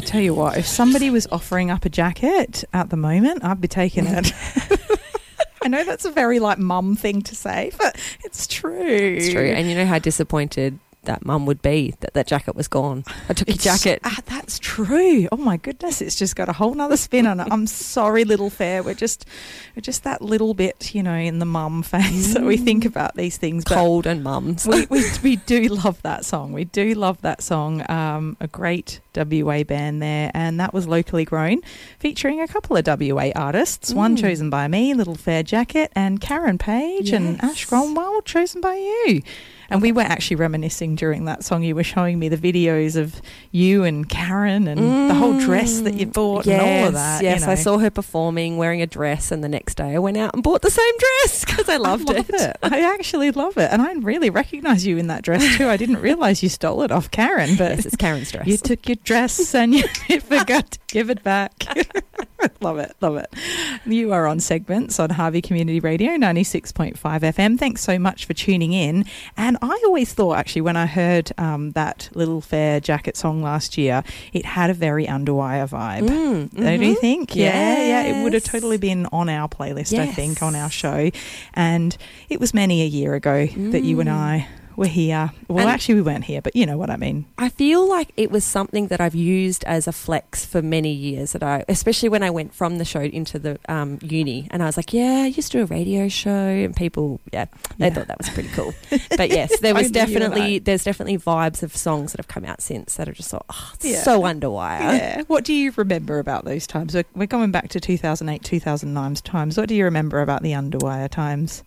tell you what, if somebody was offering up a jacket at the moment, I'd be taking it. I know that's a very mum thing to say, but it's true. It's true. And you know how disappointed that mum would be that jacket was gone. I took your jacket. That's true. Oh my goodness, it's just got a whole nother spin on it. I'm sorry, Little Fair. We're just that little bit, in the mum phase that we think about these things. Cold and mums. We do love that song. We do love that song. A great WA band there, and that was Locally Grown, featuring a couple of WA artists. One chosen by me, Little Fair Jacket, and Karen Page and Ash Gromwell, chosen by you. And we were actually reminiscing during that song. You were showing me the videos of you and Karen and the whole dress that you bought and all of that. Yes, I saw her performing, wearing a dress, and the next day I went out and bought the same dress because I loved it. I actually love it. And I really recognise you in that dress too. I didn't realise you stole it off Karen. But yes, it's Karen's dress. You took your dress and you forgot to give it back. Love it, love it. You are on Segments on Harvey Community Radio, 96.5 FM. Thanks so much for tuning in. And I always thought, actually, when I heard that Little Fair Jacket song last year, it had a very Underwire vibe. Don't you think? Yeah, it would have totally been on our playlist, I think, on our show. And it was many a year ago that you and I were here. Well, and actually we weren't here, but you know what I mean. I feel like it was something that I've used as a flex for many years, especially when I went from the show into the uni, and I was like, I used to do a radio show, and people, they thought that was pretty cool. But yes, there's definitely vibes of songs that have come out since that are just so Underwire. Yeah. What do you remember about those times? We're going back to 2008, 2009 times. What do you remember about the Underwire times?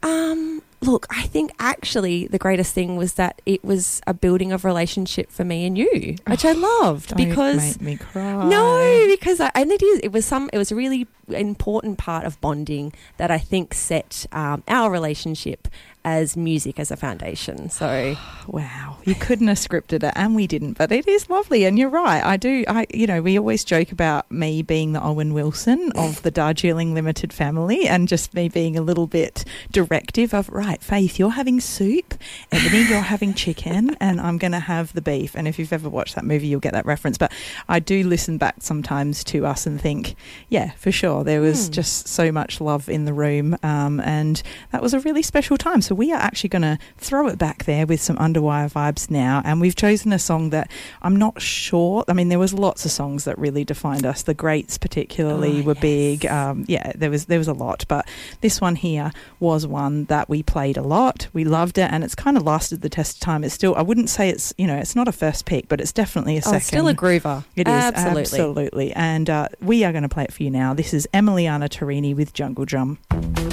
Look, I think actually the greatest thing was that it was a building of relationship for me and you, which I loved. Don't make me cry. No, because it was a really important part of bonding that I think set our relationship as music as a foundation. So wow, you couldn't have scripted it, and we didn't, but it is lovely. And you're right, we always joke about me being the Owen Wilson of the Darjeeling Limited family, and just me being a little bit directive of, right, Faith, you're having soup, Ebony, you're having chicken, and I'm going to have the beef. And if you've ever watched that movie, you'll get that reference. But I do listen back sometimes to us and think, yeah, for sure, there was just so much love in the room, and that was a really special time. So we are actually going to throw it back there with some Underwire vibes now, and we've chosen a song that I'm not sure, I mean, there was lots of songs that really defined us. The Greats particularly were big. There was a lot, but this one here was one that we played a lot. We loved it, and it's kind of lasted the test of time. It's still, I wouldn't say it's not a first pick, but it's definitely a second. It's still a groover. It is, absolutely. And we are going to play it for you now. This is Emiliana Torini with Jungle Drum.